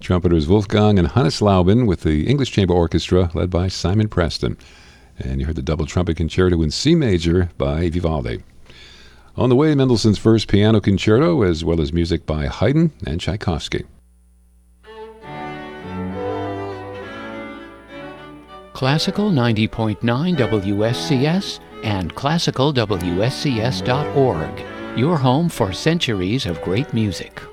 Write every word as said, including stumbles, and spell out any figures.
trumpeters Wolfgang and Hannes Laubin with the English Chamber Orchestra led by Simon Preston. And you heard the double trumpet concerto in C major by Vivaldi. On the way, Mendelssohn's first piano concerto, as well as music by Haydn and Tchaikovsky. Classical ninety point nine W S C S and classical W S C S dot org, your home for centuries of great music.